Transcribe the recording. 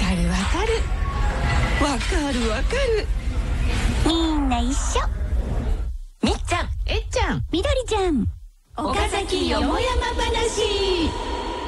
かるわかる。わかるわかる。 みんな一緒。 みっちゃん、えっちゃん、 みどりちゃん、 岡崎よもやま話。